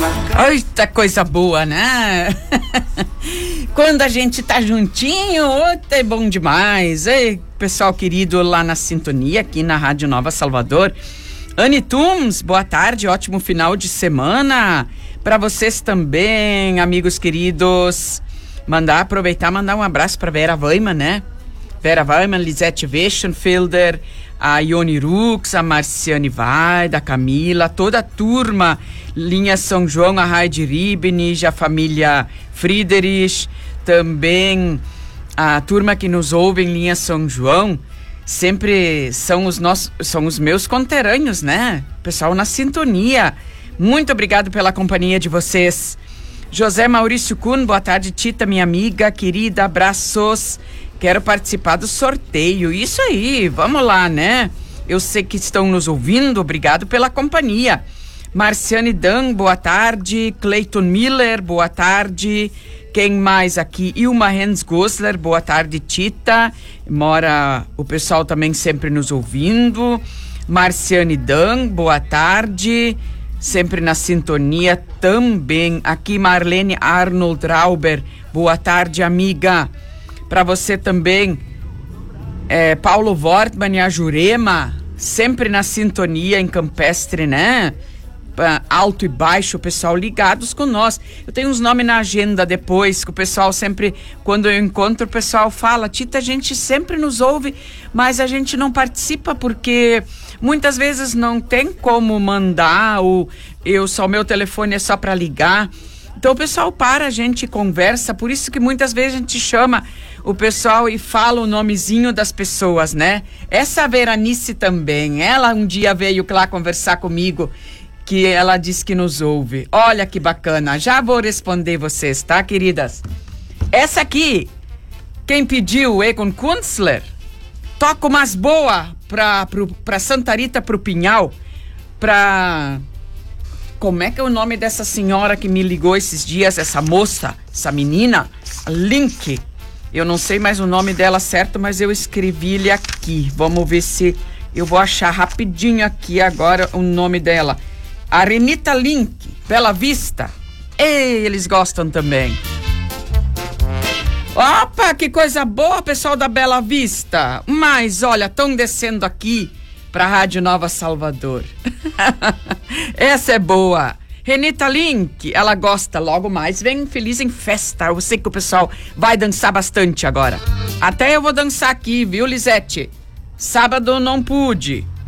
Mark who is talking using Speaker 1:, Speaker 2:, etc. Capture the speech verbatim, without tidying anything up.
Speaker 1: Eita, coisa boa, né? Quando a gente tá juntinho, é bom demais. Ei, pessoal querido lá na sintonia, aqui na Rádio Nova Salvador. Anne Tums, boa tarde, ótimo final de semana para vocês também, amigos queridos. Mandar, aproveitar, mandar um abraço para Vera Weiman, né? Vera Weiman, Lisette Weschenfelder, a Ione Rux, a Marciane Vaida, a Camila, toda a turma, linha São João, a Heidi Ribnich, a família Friedrich, também a turma que nos ouve em linha São João, sempre são os nossos, são os meus conterrâneos, né? Pessoal na sintonia. Muito obrigado pela companhia de vocês. José Maurício Kuhn, boa tarde, Tita, minha amiga querida, abraços. Quero participar do sorteio. Isso aí, vamos lá, né? Eu sei que estão nos ouvindo, obrigado pela companhia. Marciane Dan, boa tarde. Cleiton Miller, boa tarde. Quem mais aqui? Ilma Hens Gosler, boa tarde, Tita. Mora o pessoal também sempre nos ouvindo. Marciane Dan, boa tarde. Sempre na sintonia também. Aqui Marlene Arnold Rauber, boa tarde, amiga. Para você também, é, Paulo Wortmann e a Jurema, sempre na sintonia em Campestre, né? Alto e baixo, o pessoal ligados com nós. Eu tenho uns nomes na agenda depois, que o pessoal sempre, quando eu encontro, o pessoal fala, Tita, a gente sempre nos ouve, mas a gente não participa porque muitas vezes não tem como mandar, ou eu só, o meu telefone é só para ligar. Então o pessoal para, a gente conversa, por isso que muitas vezes a gente chama o pessoal e fala o nomezinho das pessoas, né? Essa Veranice também, ela um dia veio lá conversar comigo, que ela disse que nos ouve. Olha que bacana, já vou responder vocês, tá, queridas? Essa aqui, quem pediu, Egon Kunstler, toca umas boas pra, pro, pra Santa Rita, pro Pinhal, pra... Como é que é o nome dessa senhora que me ligou esses dias, essa moça, essa menina? Link. Eu não sei mais o nome dela certo, mas eu escrevi-lhe aqui. Vamos ver se eu vou achar rapidinho aqui agora o nome dela. A Renita Link, Bela Vista. Ei, eles gostam também. Opa, que coisa boa, pessoal da Bela Vista. Mas, olha, estão descendo aqui para a Rádio Nova Salvador. Essa é boa. Renita Link, ela gosta, logo mais vem Feliz em Festa. Eu sei que o pessoal vai dançar bastante agora. Até eu vou dançar aqui, viu, Lisete? Sábado não pude.